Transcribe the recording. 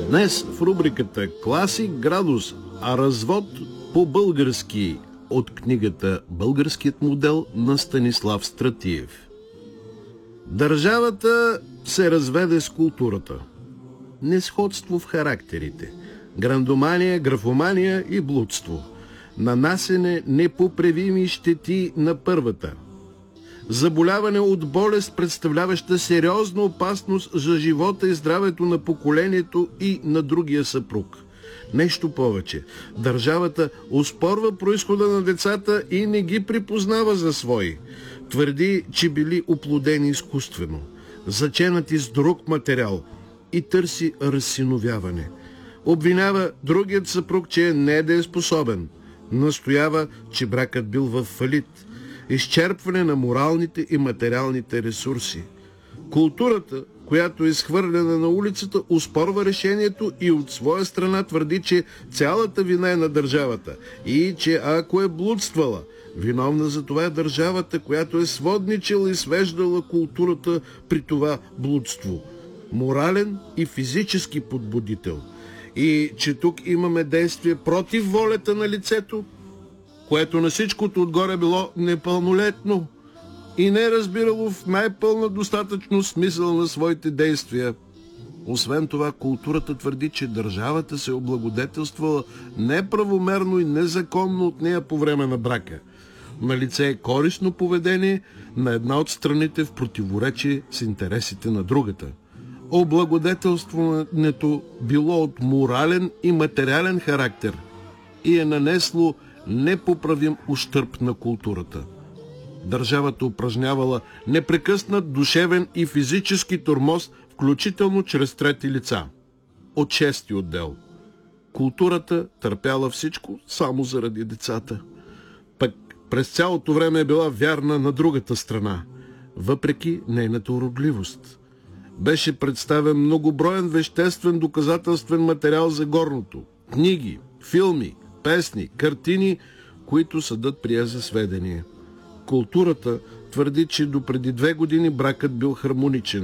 Днес в рубриката Класик градус, а развод по-български от книгата «Българският модел» на Станислав Стратиев. Държавата се разведе с културата. Несходство в характерите, грандомания, графомания и блудство, нанасене непоправими щети на първата, заболяване от болест, представляваща сериозна опасност за живота и здравето на поколението и на другия съпруг. Нещо повече, държавата оспорва произхода на децата и не ги припознава за свои. Твърди, че били оплодени изкуствено, заченати с друг материал и търси разсиновяване. Обвинява другият съпруг, че е недееспособен. Настоява, че бракът бил в фалит. Изчерпване на моралните и материалните ресурси. Културата, която е изхвърлена на улицата, оспорва решението и от своя страна твърди, че цялата вина е на държавата и че ако е блудствала, виновна за това е държавата, която е сводничила и свеждала културата при това блудство. Морален и физически подбудител. И че тук имаме действие против волята на лицето, което на всичкото отгоре било непълнолетно и не разбирало в най-пълна достатъчно смисъл на своите действия. Освен това, културата твърди, че държавата се облагодетелствала неправомерно и незаконно от нея по време на брака. Налице е корисно поведение на една от страните в противоречие с интересите на другата. Облагодетелстването било от морален и материален характер и е нанесло непоправим ущърб на културата. Държавата упражнявала непрекъснат душевен и физически тормоз, включително чрез трети лица. От 6-ти отдел. Културата търпяла всичко само заради децата. Пък през цялото време е била вярна на другата страна, въпреки нейната уродливост. Беше представен многоброен веществен доказателствен материал за горното. Книги, филми, песни, картини, които съдът прие за сведение. Културата твърди, че допреди 2 години бракът бил хармоничен.